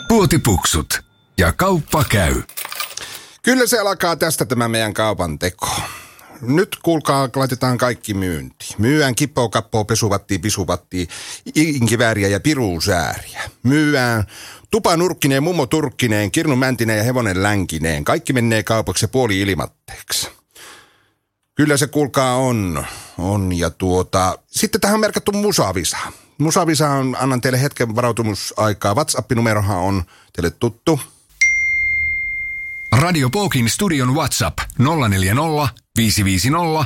Puotipuksut ja kauppa käy. Kyllä se alkaa tästä tämä meidän kaupan teko. Nyt kuulkaa, laitetaan kaikki myyntiin. Myyään kippoa, kappoa, pesuvattia, pisuvattia, inkivääriä ja piruusääriä. Myyään tupa nurkkineen, mummo turkkineen, kirnu mäntineen ja hevonen länkineen. Kaikki menee kaupaksi puoli ilmatteeksi. Kyllä se kuulkaa on. Ja sitten tähän on merkattu Musavisa. Musavisa on, annan teille hetken varautumusaikaa. WhatsApp-numerohan on teille tuttu. Radio Pokin studion WhatsApp 040 550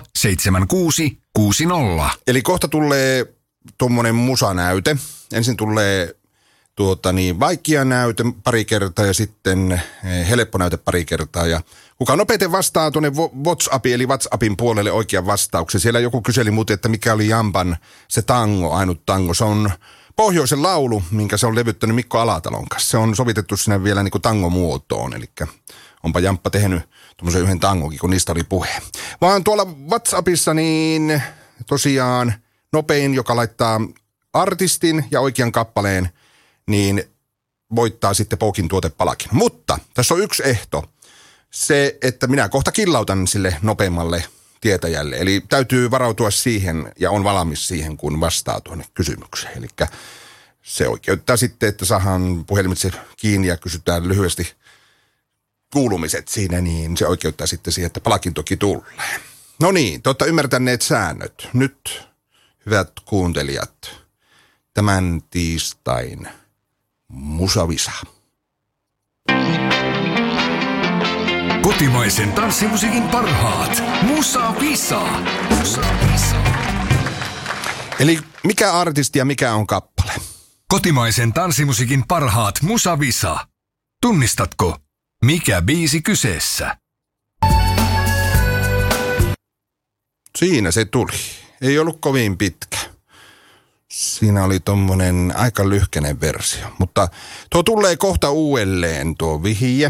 7660. Eli kohta tulee tuommoinen musanäyte. Ensin tulee vaikea näyte pari kertaa ja sitten helppo näyte pari kertaa. Ja kuka nopeiten vastaa tuonne WhatsAppin eli WhatsAppin puolelle oikean vastauksen. Siellä joku kyseli muuten, että mikä oli Jampan se tango, ainut tango. Se on pohjoisen laulu, minkä se on levyttänyt Mikko Alatalon kanssa. Se on sovitettu sinne vielä niin kuin tangomuotoon, eli onpa Jamppa tehnyt tuommoisen yhden tangokin, kun niistä oli puhe. Vaan tuolla WhatsAppissa niin tosiaan nopein, joka laittaa artistin ja oikean kappaleen, niin voittaa sitten Pokin tuotepalakin. Mutta tässä on yksi ehto. Se, että minä kohta killautan sille nopeammalle tietäjälle. Eli täytyy varautua siihen ja on valmis siihen, kun vastaa tuonne kysymykseen. Eli se oikeuttaa sitten, että saadaan puhelimitse kiinni ja kysytään lyhyesti kuulumiset siinä, niin se oikeuttaa sitten siihen, että palakintokin tulee. No niin, te olette ymmärtäneet säännöt. Nyt, hyvät kuuntelijat, tämän tiistain Musavisa. Kotimaisen tanssimusiikin parhaat. Musavisa. Musavisa. Eli mikä artisti ja mikä on kappale? Kotimaisen tanssimusiikin parhaat Musavisa. Tunnistatko, mikä biisi kyseessä? Siinä se tuli. Ei ollut kovin pitkä. Siinä oli tommonen aika lyhkäinen versio. Mutta tuo tulee kohta uudelleen tuo vihje.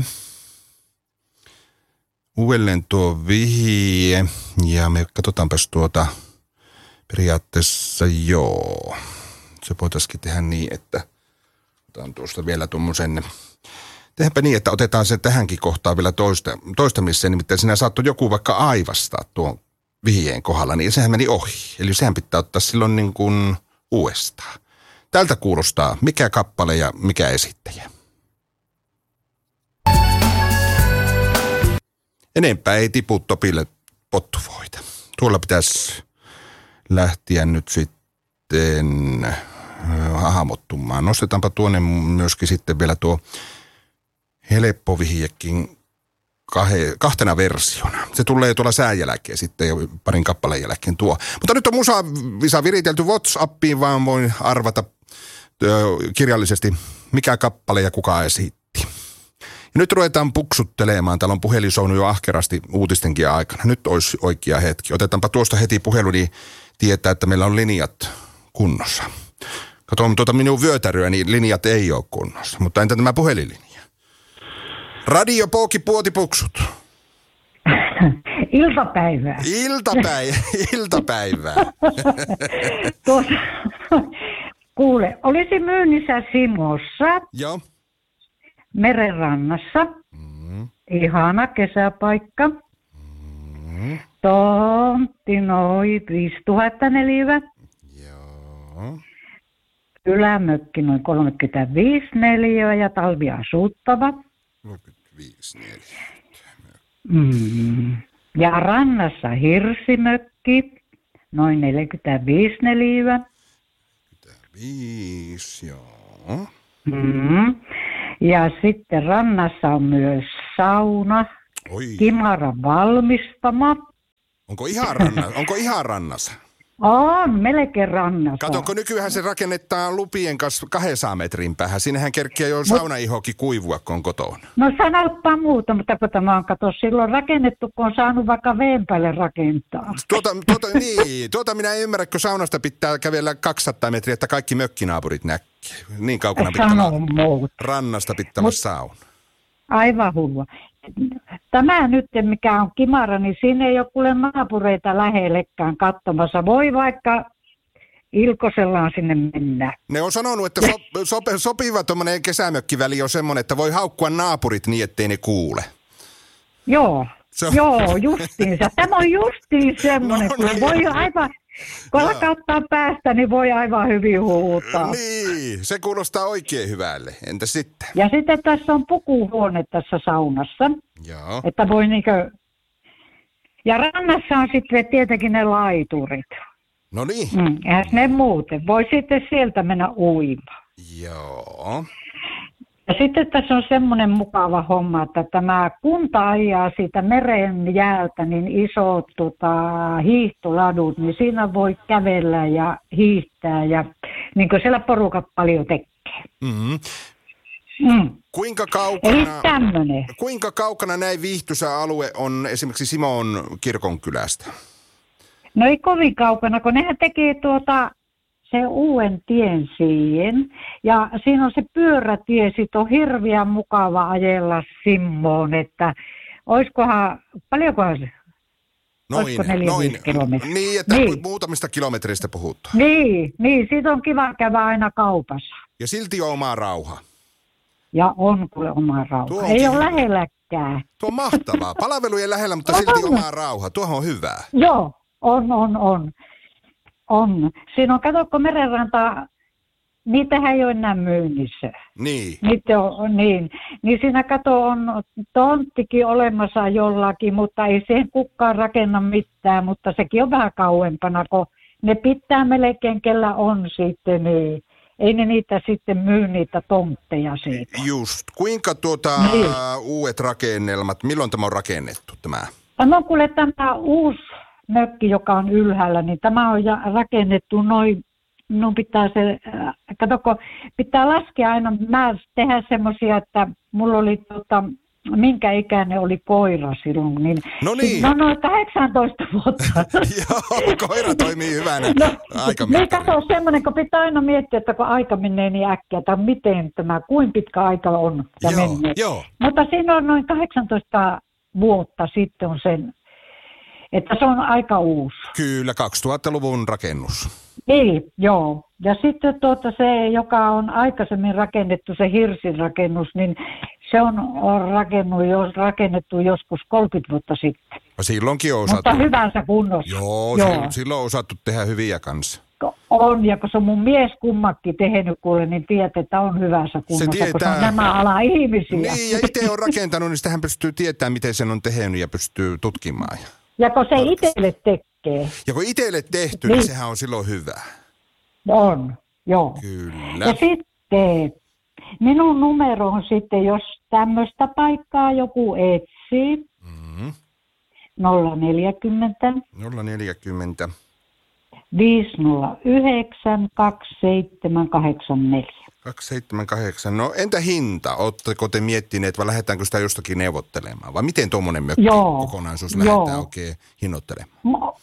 Ja me katsotaanpas periaatteessa joo. Se voitaisiin tehdä niin, että otan tuosta vielä tuommoisen. Tehdäänpä niin, että otetaan se tähänkin kohtaan vielä toistamiseen, nimittäin sinä saattoi joku vaikka aivastaa tuon vihjeen kohdalla, niin sehän meni ohi. Eli sehän pitää ottaa silloin niin kuin uudestaan. Tältä kuulostaa mikä kappale ja mikä esittäjä. Enempää ei tipu Topille pottuvoita. Tuolla pitäisi lähteä nyt sitten hahmottumaan. Nostetaanpa tuonne myöskin sitten vielä tuo helppo vihjekin kahtena versiona. Se tulee tuolla sään jälkeen sitten ja parin kappaleen jälkeen tuo. Mutta nyt on Musavisa viritelty WhatsAppiin, vaan voin arvata kirjallisesti mikä kappale ja kuka esitti. Ja nyt ruvetaan puksuttelemaan. Täällä on puhelin soinut jo ahkerasti uutistenkin aikana. Nyt olisi oikea hetki. Otetaanpa tuosta heti puhelu, niin tietää, että meillä on linjat kunnossa. Katsotaan minun vyötäröä, niin linjat ei ole kunnossa. Mutta entä tämä puhelinlinja? Radio Poki Puotipuksut. Iltapäivää. Iltapäivää. Kuule, olisi myynnissä Simossa. Joo. Merenrannassa. Ihana kesäpaikka. Tontti noin 5000 neliöä. Joo. Ylämökki noin 35 neliöä ja talviasuttava. 35 neliötä. Ja rannassa hirsimökki, noin 45 neliöä. 45, joo. Ja sitten rannassa on myös sauna, Kimara valmistama. Onko ihan rannassa? On, melkein rannassa. Katsonko, nykyään se rakennetaan lupien kanssa 200 metrin päähän. Siinähän kerkiä jo saunaihokin kuivua, kun on kotona. No sanoppa muuta, mutta kun tämä on silloin rakennettu, kun on saanut vaikka veen päälle rakentaa. Tuota minä en ymmärrä, kun saunasta pitää kävellä 200 metriä, että kaikki mökkinaapurit näkee. Niin kaukana pitää olla rannasta pitää olla sauna. Aivan hullua. Tämä nyt, mikä on Kimara, niin siinä ei ole kuule naapureita lähellekään katsomassa. Voi vaikka Ilkosellaan sinne mennään. Ne on sanonut, että sopiva tuommoinen kesämökkiväli on semmoinen, että voi haukkua naapurit niin, ettei ne kuule. Joo, joo, justiinsa. Tämä on justiin semmoinen, No kun niin. voi aivan, kun lakattaa päästä, niin voi aivan hyvin huutaa. Niin, se kuulostaa oikein hyvälle. Entä sitten? Ja sitten tässä on pukuhuone tässä saunassa, Joo. että voi niinkö... Ja rannassa on sitten tietenkin ne laiturit. No niin. Eihän ne muuten. Voi sitten sieltä mennä uimaan. Joo. Ja sitten tässä on semmoinen mukava homma, että tämä kunta ajaa siitä meren jäältä niin isot hiihtoladut, niin siinä voi kävellä ja hiihtää ja niin kuin siellä porukat paljon tekee. Mm-hmm. Kuinka Eli kaukana, tämmöinen. kuinka kaukana näin viihtyisä alue on esimerkiksi Simon kirkonkylästä? No ei kovin kaukana, kun nehän tekee se uuden tien siihen. Ja siinä on se pyörätie, sit on hirveän mukava ajella Simmoon, että paljonkohan se? Olisiko 4-5 kilometriä? Niin, että Niin. muutamista kilometreistä puhuttu. Niin, siitä on kiva käydä aina kaupassa. Ja silti on oma rauha. Ja on kuule oma Tuo rauha. on Ei kiva. ole lähelläkään. Tuo on mahtavaa. Palvelujen lähellä, mutta silti oma rauha. Tuohon on hyvää. Joo, on. Siinä on, katsotko merenrantaa, niitähän ei ole enää myynnissä. Niin. Niitä on, niin siinä on tonttikin olemassa jollakin, mutta ei siihen kukaan rakenna mitään, mutta sekin on vähän kauempana, kun ne pitää melkein, kellä on sitten, niin ei ne niitä sitten myy niitä tontteja siitä. Just. Kuinka Niin. uudet rakennelmat, milloin tämä on rakennettu tämä? Tämä on kuule tämä uusi mökki, joka on ylhäällä, niin tämä on rakennettu noin. Minun pitää pitää laskea aina, mä tehdä semmoisia, että mulla oli minkä ikäinen oli koira silloin, niin, No niin. no noin 18 vuotta. Joo, koira toimii hyvänä Niin aikamiettänä. kato semmoinen, kun pitää aina miettiä, että kun aika menee niin äkkiä, tai miten kuinka pitkä aika on ja menee. Joo. Mutta siinä on noin 18 vuotta sitten on sen, että se on aika uusi. Kyllä, 2000-luvun rakennus. Niin, joo. Ja sitten se, joka on aikaisemmin rakennettu, se Hirsin rakennus, niin se on rakennettu joskus 30 vuotta sitten. Silloinkin on osattu. Mutta hyvänsä kunnossa. Joo. Silloin on osattu tehdä hyviä kanssa. On, ja kun se on mun mies kummakin tehnyt kuule, niin tiedät, että on hyvänsä kunnossa, kun se on nämä ala-ihmisiä. Niin, ja itse on rakentanut, niin sitähän pystyy tietämään, miten sen on tehnyt ja pystyy tutkimaan. Ja kun se itselle tekee. Ja kun itselle tehty, niin sehän on silloin hyvä. On, joo. Kyllä. Ja sitten minun numero on sitten, jos tämmöistä paikkaa joku etsii, 040 040 509 2784. 278. No entä hinta? Oletteko te miettineet vai lähdetäänkö sitä jostakin neuvottelemaan? Vai miten tuommoinen kokonaisuus lähdetään oikein hinnoittelemaan?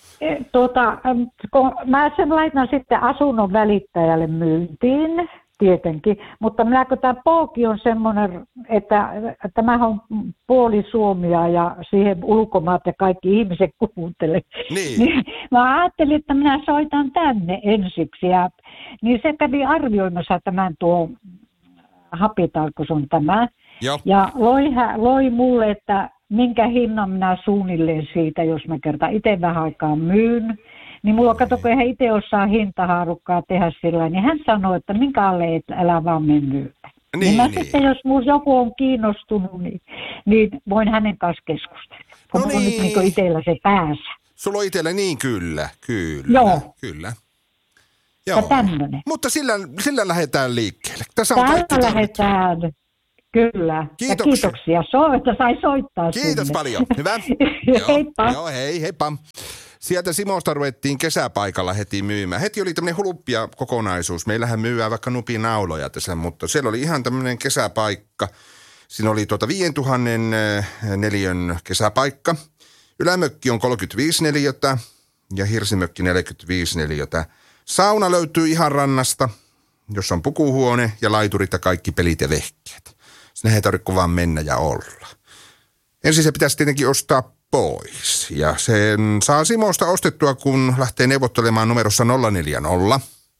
Kun mä sen laitan sitten asunnon välittäjälle myyntiin, tietenkin, mutta kun tämä Pooki on semmoinen, että tämähän on puoli Suomea ja siihen ulkomaat ja kaikki ihmiset kuuntelee. Niin mä ajattelin, että minä soitan tänne ensiksi. Niin se kävi arvioimassa tämän tuo Hapitalkos on tämä. Joo. Ja loi mulle, että minkä hinnan minä suunnilleen siitä, jos mä kertaan itse vähän aikaa myyn. Niin mulla kato, kun eihän itse osaa hintahaarukkaa tehdä sillä, niin hän sanoi, että minkä alle et älä vaan mennyt. Niin. Sitten, jos mulla joku on kiinnostunut, niin voin hänen kanssa keskustella. Kun on nyt niin itsellä se päässä. Sulla on itsellä niin kyllä. Joo. Kyllä. Ja tämmöinen. Mutta sillä lähdetään liikkeelle. Täällä lähdetään. Kyllä. Kiitoksia. Että sai soittaa Kiitos sinne. paljon. Hyvä. Heippa. Joo, heippa. Sieltä Simosta ruvettiin kesäpaikalla heti myymään. Heti oli tämmöinen hulppia kokonaisuus. Meillähän myyään vaikka nupinauloja tässä, mutta siellä oli ihan tämmöinen kesäpaikka. Siinä oli 5000 neliön kesäpaikka. Ylämökki on 35 neliötä ja hirsimökki 45 neliötä. Sauna löytyy ihan rannasta, jossa on pukuhuone ja laiturit ja kaikki pelit ja vehkeet. Sinne ei tarvitse vaan mennä ja olla. Ensin se pitäisi tietenkin ostaa pois. Ja sen saa Simosta ostettua, kun lähtee neuvottelemaan numerossa 040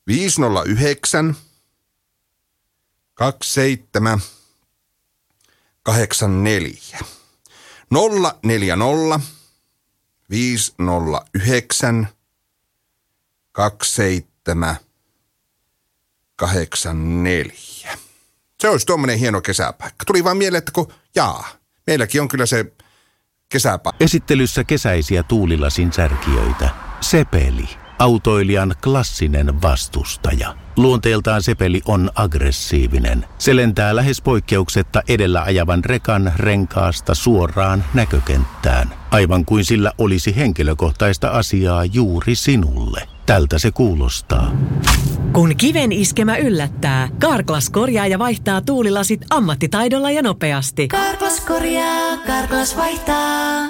509 27 84. 040 509 27 84. Se olisi tuommoinen hieno kesäpaikka. Tuli vaan mieleen, että meilläkin on kyllä se kesäpaikka. Esittelyssä kesäisiä tuulilasin särkijöitä. Sepeli. Autoilijan klassinen vastustaja. Luonteeltaan Sepeli on aggressiivinen. Se lentää lähes poikkeuksetta edellä ajavan rekan renkaasta suoraan näkökenttään. Aivan kuin sillä olisi henkilökohtaista asiaa juuri sinulle. Tältä se kuulostaa. Kun kiven iskemä yllättää, Carglass korjaa ja vaihtaa tuulilasit ammattitaidolla ja nopeasti. Carglass korjaa, Carglass vaihtaa.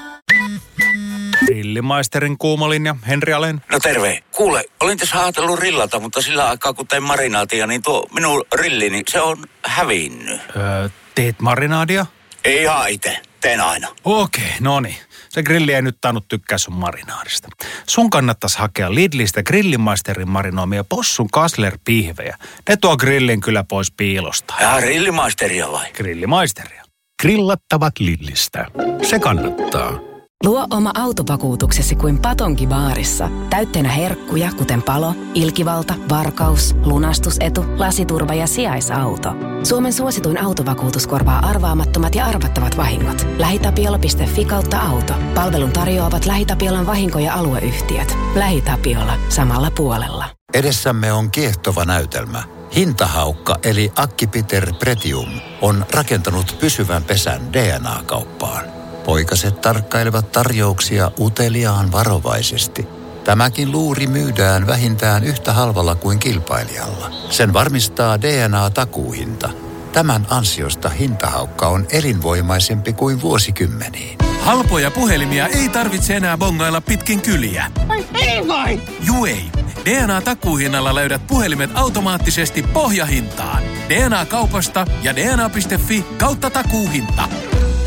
Grillimaisterin kuumolinja, Henri Alen. No terve. Kuule, olin tässä ajatellut rillata, mutta sillä aikaa kun tein marinaatia, niin tuo minun rillini, se on hävinnyt. Teet marinaadia? Ei ihan itse, teen aina. Okei, no niin. Se grilli ei nyt tainnut tykkää sun marinaadista. Sun kannattaisi hakea Lidlistä Grillimaisterin marinoimia Possun Kassler-pihvejä. Ne tuo grillin kyllä pois piilosta. Ja Grillimaisteria vai? Grillimaisteria. Grillattavat Lidlistä. Se kannattaa. Luo oma autovakuutuksesi kuin Patonki baarissa. Täytteenä herkkuja, kuten palo, ilkivalta, varkaus, lunastusetu, lasiturva ja sijaisauto. Suomen suosituin autovakuutus korvaa arvaamattomat ja arvattavat vahingot. LähiTapiola.fi/auto. Palvelun tarjoavat LähiTapiolan vahinko- ja alueyhtiöt. LähiTapiola. Samalla puolella. Edessämme on kiehtova näytelmä. Hintahaukka eli Akki-Peter Pretium on rakentanut pysyvän pesän DNA-kauppaan. Poikaset tarkkailevat tarjouksia uteliaan varovaisesti. Tämäkin luuri myydään vähintään yhtä halvalla kuin kilpailijalla. Sen varmistaa DNA-takuuhinta. Tämän ansiosta hintahaukka on elinvoimaisempi kuin vuosikymmeniin. Halpoja puhelimia ei tarvitse enää bongailla pitkin kyliä. Ei vai! Juu ei. DNA-takuuhinnalla löydät puhelimet automaattisesti pohjahintaan. DNA-kaupasta ja dna.fi/takuuhinta.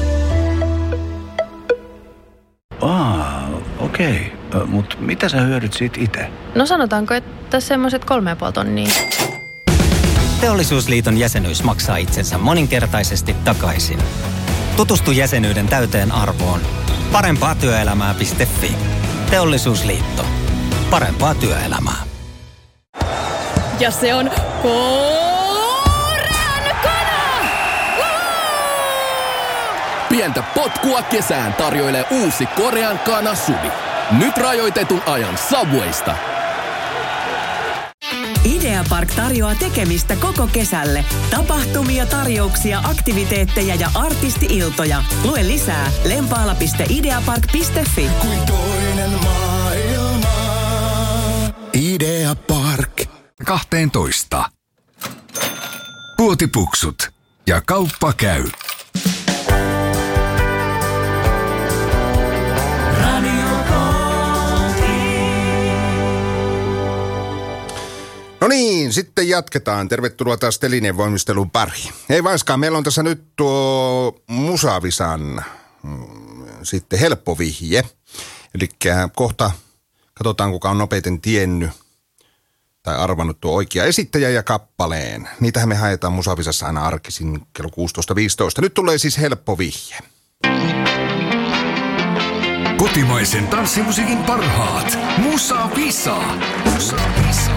Okei. Mutta mitä sä hyödyt siitä itse? No sanotaanko, että semmoiset 3,5 tonnia. Teollisuusliiton jäsenyys maksaa itsensä moninkertaisesti takaisin. Tutustu jäsenyyden täyteen arvoon. Parempaatyöelämää.fi. Teollisuusliitto. Parempaa työelämää. Ja se on Pientä potkua kesään tarjoilee uusi Korean kana Subi. Nyt rajoitetun ajan Subwaysta. Ideapark tarjoaa tekemistä koko kesälle. Tapahtumia, tarjouksia, aktiviteetteja ja artisti-iltoja. Lue lisää lempaala.ideapark.fi. Kuin toinen maailma. Ideapark. 12. Puotipuksut ja kauppa käy. No niin, sitten jatketaan. Tervetuloa taas Telineen voimistelun pariin. Ei vaiskaan, meillä on tässä nyt tuo Musavisan sitten helppo vihje. Eli kohta katsotaan, kuka on nopeiten tiennyt tai arvannut tuo oikea esittäjä ja kappaleen. Niitähän me haetaan Musavisassa aina arkisin kello 16.15. Nyt tulee siis helppo vihje. Kotimaisen tanssimusiikin parhaat. Musavisa. Musavisa.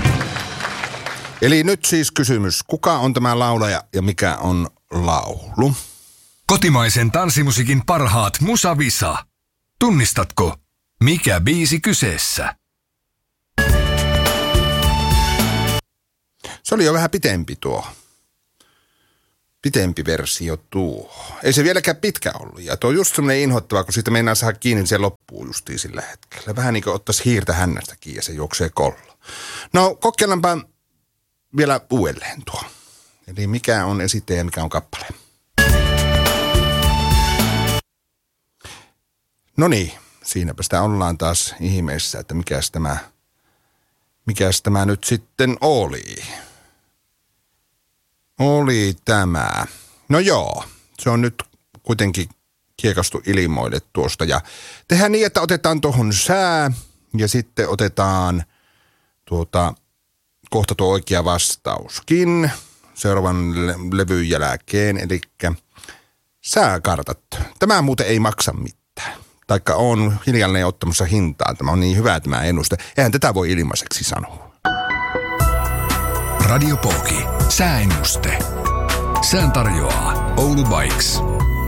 Eli nyt siis kysymys, kuka on tämä laulaja ja mikä on laulu? Kotimaisen tanssimusiikin parhaat Musavisa. Tunnistatko, mikä biisi kyseessä? Se oli jo vähän pitempi tuo. Pitempi versio tuo. Ei se vieläkään pitkä ollut. Ja tuo on just semmoinen inhottava, kun siitä meinaa saada kiinni, niin se loppuu justiin sillä hetkellä. Vähän niin kuin ottaisi hiirtä hännästä kiinni ja se juoksee kolla. No, kokeillaanpa vielä uudelleen tuo. Eli mikä on esittäjä ja mikä on kappale? No niin, siinäpä sitä ollaan taas ihmeessä, että mikäs tämä nyt sitten oli. Oli tämä. No joo, se on nyt kuitenkin kiekastu ilmoille tuosta. Ja tehdään niin, että otetaan tuohon sää ja sitten otetaan kohta tuo oikea vastauskin seuraavan levyn jälkeen, eli sääkartat. Tämä muuten ei maksa mitään. Taikka on hiljalleen ottamassa hintaa. Tämä on niin hyvä tämä ennuste. Eihän tätä voi ilmaiseksi sanoa. Radio Poki. Sääennuste. Sään tarjoaa Oulu Bikes.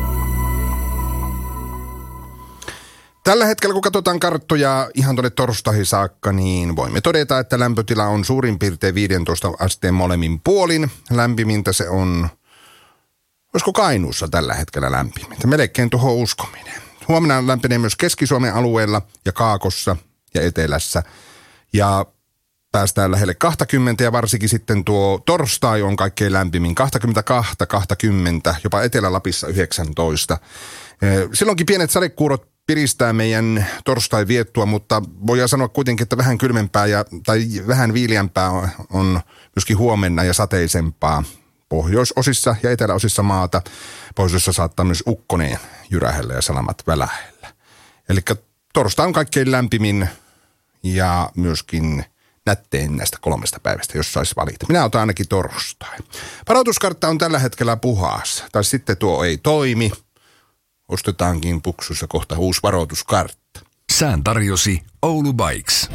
Tällä hetkellä, kun katsotaan karttoja ihan tuonne torstaihin saakka, niin voimme todeta, että lämpötila on suurin piirtein 15 asteen molemmin puolin. Lämpimintä se on, olisiko Kainuussa tällä hetkellä lämpimintä? Melkein tuohon uskominen. Huomenna lämpenee myös Keski-Suomen alueella ja Kaakossa ja Etelässä. Ja päästään lähelle 20 ja varsinkin sitten tuo torstai on kaikkein lämpimin. 22, 20, jopa Etelä-Lapissa 19. Silloinkin pienet sadekuurot piristää meidän torstai viettua, mutta voidaan sanoa kuitenkin, että vähän kylmempää tai vähän viileämpää on myöskin huomenna ja sateisempaa pohjoisosissa ja eteläosissa maata. Pohjoisessa saattaa myös ukkoneen jyrähellä ja salamat välähellä. Eli torstai on kaikkein lämpimin ja myöskin nättein näistä 3 päivästä, jos saisi valita. Minä otan ainakin torstai. Varoituskartta on tällä hetkellä puhas, tai sitten tuo ei toimi. Ostetaankin Puksussa kohta uusi varoituskartta. Sään tarjosi Oulu Bikes.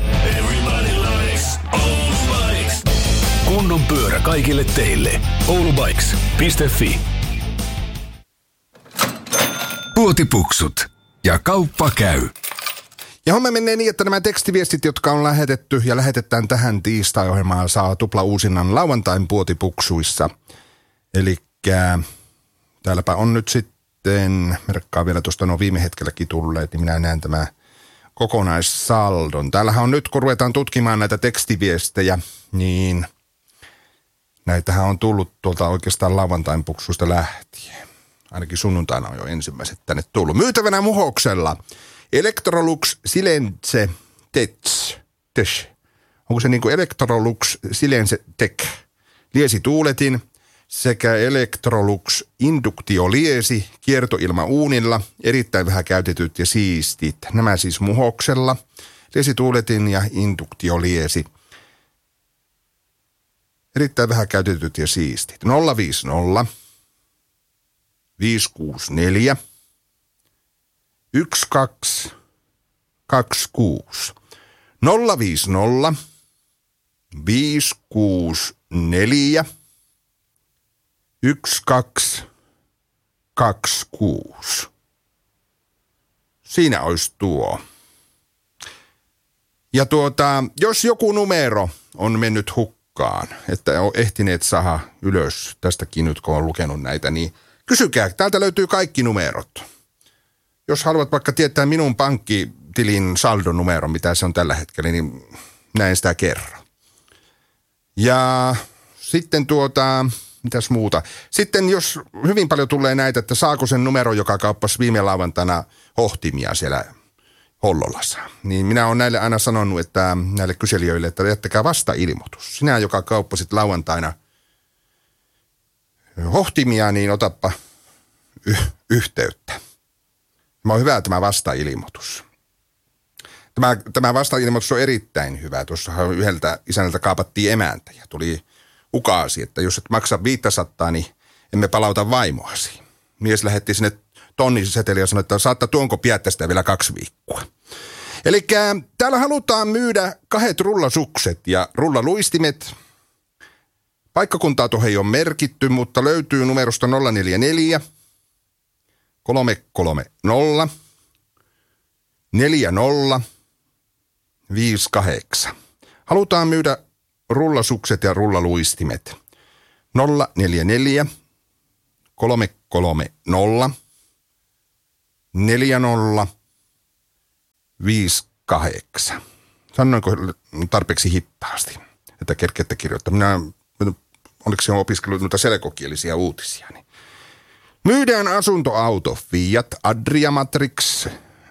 Kunnon pyörä kaikille teille. oulubikes.fi. Puotipuksut ja kauppa käy. Ja homma menee niin, että nämä tekstiviestit, jotka on lähetetty ja lähetetään tähän tiistai-ohjelmaan, saa tupla uusinnan lauantain puotipuksuissa. Elikkä täälläpä on nyt sitten, merkkaa vielä tuosta viime hetkelläkin tulleet, niin minä näen tämä kokonaissaldon. Täällähän on nyt, kun ruvetaan tutkimaan näitä tekstiviestejä, niin näitähän on tullut tuolta oikeastaan lauantain puksuista lähtien. Ainakin sunnuntaina on jo ensimmäiset tänne tullut. Myytävänä muhoksella Electrolux Silence Tech. Onko se niin kuin Electrolux Silence Tech? Liesituuletin sekä Electrolux induktioliesi kiertoilmauunilla. Erittäin vähän käytetyt ja siistit. Nämä siis muhoksella. Liesituuletin ja induktioliesi. Erittäin vähän käytetyt ja siistit. 050 564 1226. 050 564 1226. Siinä olisi tuo. Ja jos joku numero on mennyt hukkaan, että on ehtineet saada ylös tästäkin nyt, kun on lukenut näitä, niin kysykää. Täältä löytyy kaikki numerot. Jos haluat vaikka tietää minun pankkitilin saldon numero, mitä se on tällä hetkellä, niin näin sitä kerran. Ja sitten mitäs muuta? Sitten jos hyvin paljon tulee näitä, että saako sen numero, joka kauppasi viime lauantaina hohtimia siellä Hollolassa, niin minä olen näille aina sanonut, että näille kyselijöille, että jättäkää vasta-ilmoitus. Sinä, joka kauppasit lauantaina hohtimia, niin otappa yhteyttä. Tämä on hyvä tämä vasta-ilmoitus. Tämä vasta-ilmoitus on erittäin hyvä. Tuossa yhdeltä isännältä kaapattiin emäntä ja tuli ukaasi, että jos et maksa 500, niin emme palauta vaimoasi. Mies lähetti sinne tonniseteli ja sanoi, että saattaa tuonko pidättää sitä vielä 2 viikkoa. Eli täällä halutaan myydä 2 rullasukset ja rullaluistimet. Paikkakuntaa tuohon ei ole merkitty, mutta löytyy numerosta 044 330 40 58. Halutaan myydä rullasukset ja rullaluistimet. 044 330 40 58. Sanoinko tarpeeksi hitaasti, että kerkeette kirjoittaa? Oliko se opiskellut noita selkokielisiä uutisia? Niin. Myydään asuntoauto Fiat Adria Matrix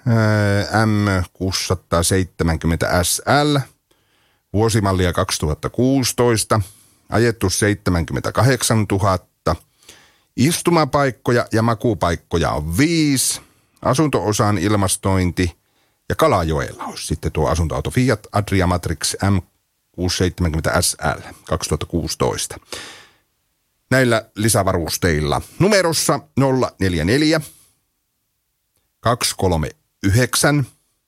M670 SL, vuosimallia 2016, ajettu 78 000, istumapaikkoja ja makuupaikkoja on 5, asunto-osan ilmastointi ja Kalajoella olisi sitten tuo asuntoauto Fiat Adria Matrix 670 SL 2016. Näillä lisävarusteilla numerossa 044 239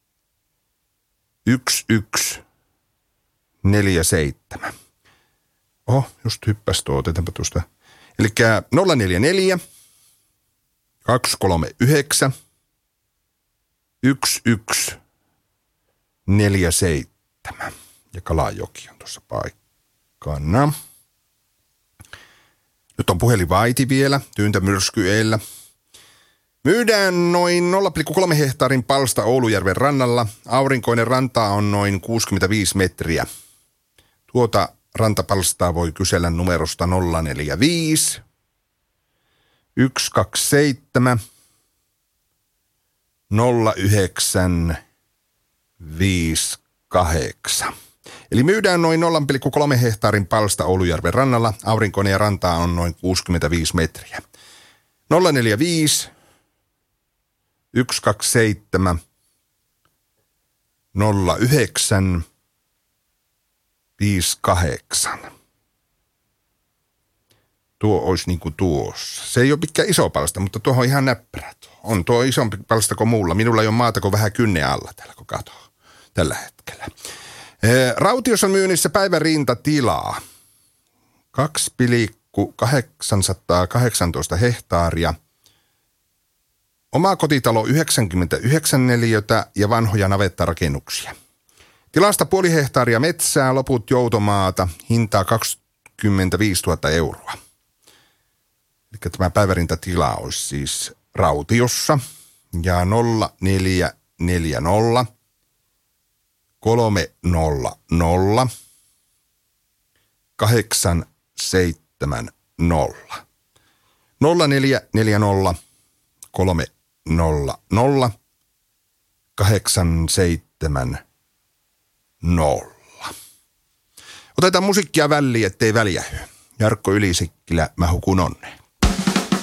1147. Just hyppäs otetaanpa tuosta. Elikkä 044 239 1147. Ja Kalajoki on tuossa paikkana. Nyt on puhelinvaiti vielä, tyyntämyrskyellä. Myydään noin 0,3 hehtaarin palsta Oulujärven rannalla. Aurinkoinen rantaa on noin 65 metriä. Tuota rantapalstaa voi kysellä numerosta 045 127 0958. Eli myydään noin 0,3 hehtaarin palsta Oulujärven rannalla. Aurinkoinen ja rantaa on noin 65 metriä. 045 127 0958. Tuo olisi niin kuin tuossa. Se ei ole pitkä iso palsta, mutta tuohon on ihan näppärä. On tuo isompi palsta kuin muulla. Minulla ei ole maata kuin vähän kynnen alla täällä, kun katsoo tällä hetkellä. Rautiossa on myynnissä päivärintatilaa. 2,818 hehtaaria. Oma kotitalo 99 neliötä ja vanhoja navettarakennuksia. Tilasta 0,5 hehtaaria metsää, loput joutomaata, hintaa 25 000 euroa. Eli tämä päivärintatila olisi siis Rautiossa ja 0440 300 870. 0440 300 870. Otetaan musiikkia väliin, ettei väljähy. Jarkko Ylisikkilä, mä hukun onneen.